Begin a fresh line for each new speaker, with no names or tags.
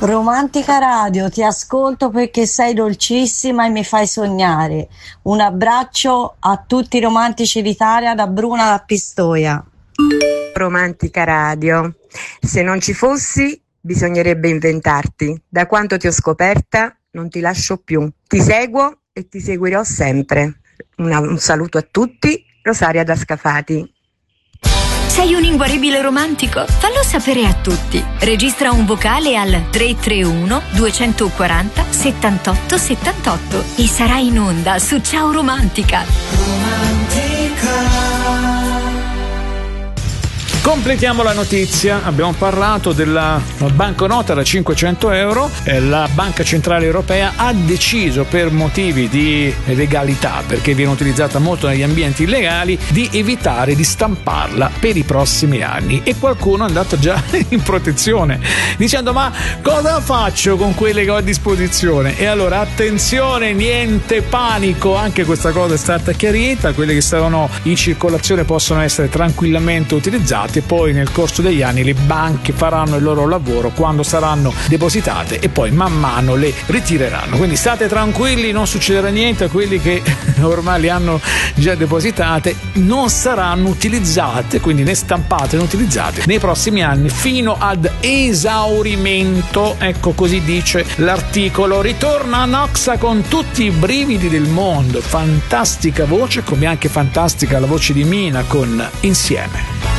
Romantica Radio, ti ascolto perché sei dolcissima e mi fai sognare. Un abbraccio a tutti i romantici d'Italia da Bruna da Pistoia.
Romantica Radio, se non ci fossi bisognerebbe inventarti. Da quanto ti ho scoperta non ti lascio più. Ti seguo e ti seguirò sempre. Un saluto a tutti, Rosaria da Scafati.
Sei un inguaribile romantico? Fallo sapere a tutti. Registra un vocale al 331 240 78 78 e sarai in onda su Ciao Romantica.
Completiamo la notizia, abbiamo parlato della banconota da 500 euro, la Banca Centrale Europea ha deciso per motivi di legalità, perché viene utilizzata molto negli ambienti illegali, di evitare di stamparla per i prossimi anni e qualcuno è andato già in protezione dicendo ma cosa faccio con quelle che ho a disposizione? E allora attenzione, niente panico, anche questa cosa è stata chiarita, quelle che stavano in circolazione possono essere tranquillamente utilizzate e poi nel corso degli anni le banche faranno il loro lavoro quando saranno depositate e poi man mano le ritireranno, quindi state tranquilli, non succederà niente a quelli che ormai le hanno già depositate, non saranno utilizzate, quindi né stampate né utilizzate nei prossimi anni fino ad esaurimento, ecco così dice l'articolo. Ritorna Noxa con tutti i brividi del mondo, fantastica voce, come anche fantastica la voce di Mina con Insieme.